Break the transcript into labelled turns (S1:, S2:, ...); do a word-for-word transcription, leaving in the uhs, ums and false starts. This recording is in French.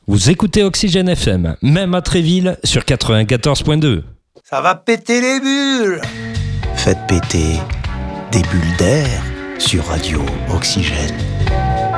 S1: Vous écoutez Oxygène F M, même à Tréville, sur quatre-vingt-quatorze point deux.
S2: Ça va péter les bulles.
S3: Faites péter des bulles d'air sur Radio Oxygène.